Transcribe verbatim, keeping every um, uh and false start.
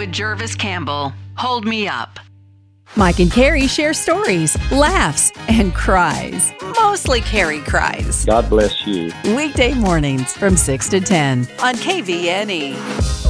with Jervis Campbell. Hold me up. Mike and Carrie share stories, laughs, and cries. Mostly Carrie cries. God bless you. Weekday mornings from six to ten on K V N E.